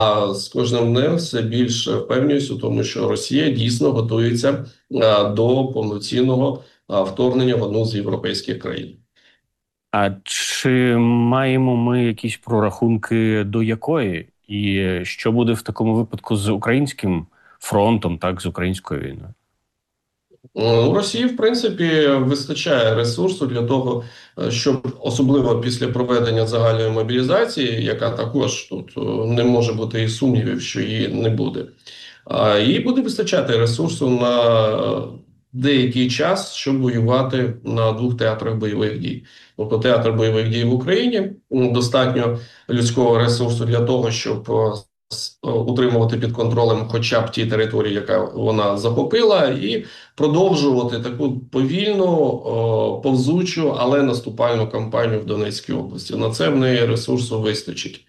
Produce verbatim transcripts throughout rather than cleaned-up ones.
А з кожним днем все більше впевнююсь у тому, що Росія дійсно готується а, до повноцінного а, вторгнення в одну з європейських країн. А чи маємо ми якісь прорахунки до якої? І що буде в такому випадку з українським фронтом, так, з українською війною? Е, У Росії, в принципі, вистачає ресурсу для того, е, щоб особливо після проведення загальної мобілізації, яка також тут е, не може бути і сумнівів, що її не буде. А їй буде вистачати ресурсу на е, деякий час, щоб воювати на двох театрах бойових дій. Тобто театр бойових дій в Україні м, достатньо людського ресурсу для того, щоб е, с- е, утримувати під контролем хоча б ті території, яка вона захопила, і продовжувати таку повільну, о, повзучу, але наступальну кампанію в Донецькій області. На це в неї ресурсу вистачить.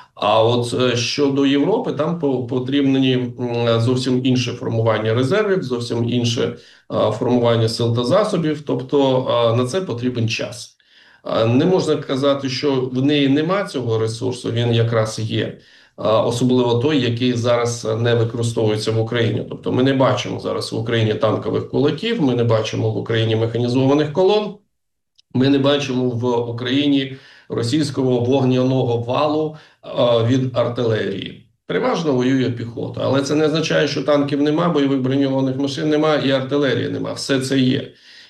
А от е, щодо Європи, там по- потрібні м, зовсім інше формування резервів, зовсім інше е, формування сил та засобів. Тобто е, на це потрібен час. Е, Не можна казати, що в неї нема цього ресурсу, він якраз є. Е, Особливо той, який зараз не використовується в Україні. Тобто ми не бачимо зараз в Україні танкових кулаків, ми не бачимо в Україні механізованих колон. Ми не бачимо в Україні російського вогняного валу е, від артилерії. Переважно воює піхота, але це не означає, що танків нема, бойових броньованих машин нема і артилерії нема. Все це є.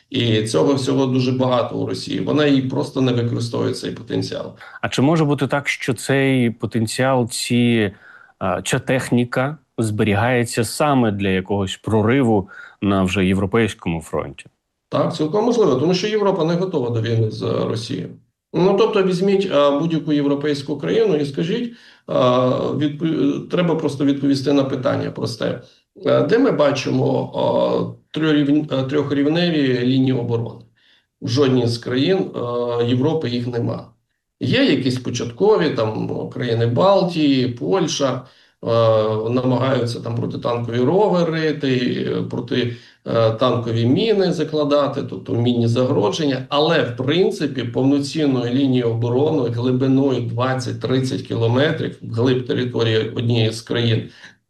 І цього всього дуже багато у Росії. Вона її просто не використовує цей потенціал. А чи може бути так, що цей потенціал, ці, а, ця техніка зберігається саме для якогось прориву на вже європейському фронті? Так, цілком можливо, тому що Європа не готова до війни з е, Росією. Ну тобто, візьміть а, будь-яку європейську країну і скажіть, а, відпо... треба просто відповісти на питання просте. Е, Де ми бачимо а, трьохрівн... е, трьохрівневі лінії оборони? В жодній з країн е, Європи їх нема. Є якісь початкові там ну, країни Балтії, Польща, е, намагаються там протитанкові рови рити, е, проти е, танкові міни закладати, тобто мінні загородження. Але в принципі повноцінної лінії оборони глибиною двадцять-тридцять кілометрів вглиб території однієї з країн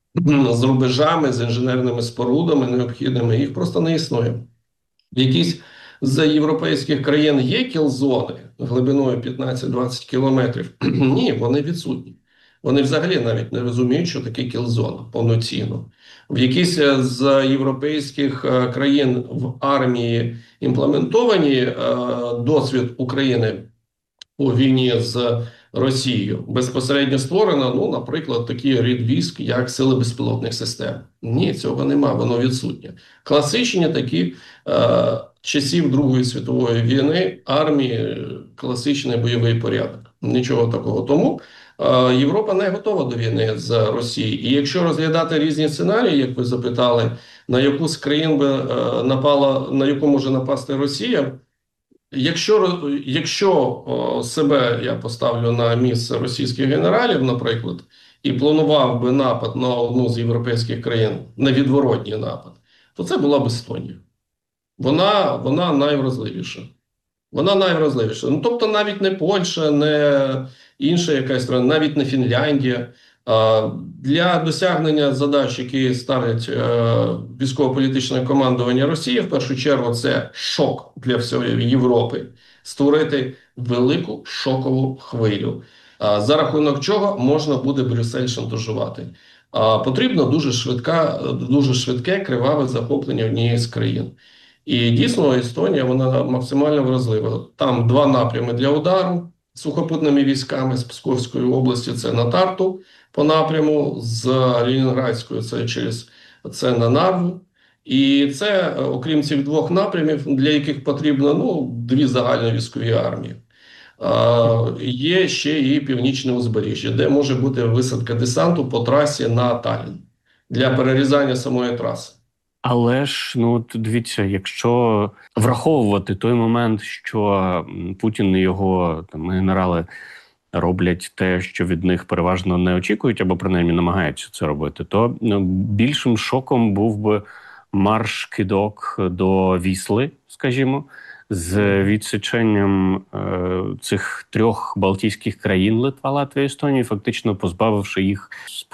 з рубежами, з інженерними спорудами необхідними, їх просто не існує. В якійсь з європейських країн є кілзони глибиною п'ятнадцять-двадцять кілометрів? Ні, вони відсутні. Вони взагалі навіть не розуміють, що таке кілзона повноцінно. В якійсь з європейських е, країн в армії імплементовані е, досвід України у війні з Росією безпосередньо створено, ну, наприклад, такий рід військ, як сили безпілотних систем. Ні, цього нема, воно відсутнє. Класичні такі е, часів Другої світової війни армії, класичний бойовий порядок. Нічого такого. Тому е, Європа не готова до війни з Росією. І якщо розглядати різні сценарії, як ви запитали, на яку з країн би е, напала, на яку може напасти Росія. Якщо якщо о, себе я поставлю на місце російських генералів, наприклад, і планував би напад на одну з європейських країн, невідворотній напад, то це була б Естонія. Вона, вона найвразливіша. Вона найвразливіша. Ну, тобто навіть не Польща, не інша якась країна, навіть не Фінляндія. А, Для досягнення задач, які ставлять е, військово-політичне командування Росії, в першу чергу, це шок для всієї Європи. Створити велику шокову хвилю, а, за рахунок чого можна буде Брюссель шантажувати. А, потрібно дуже швидка, дуже швидке, криваве захоплення однієї з країн. І дійсно Естонія вона максимально вразлива. Там два напрями для удару сухопутними військами з Псковської області. Це на Тарту по напряму, з Ленінградської це через це на Нарву. І це, окрім цих двох напрямів, для яких потрібно ну, дві загальні військові армії. А, є ще і північне узбережжя, де може бути висадка десанту по трасі на Таллін для перерізання самої траси. Але ж, ну от дивіться, якщо враховувати той момент, що м, Путін і його там генерали роблять те, що від них переважно не очікують, або принаймні намагаються це робити, то ну, більшим шоком був би марш-кидок до Вісли, скажімо, з відсіченням е, цих трьох балтійських країн Литва, Латвія, Естонія, фактично позбавивши їх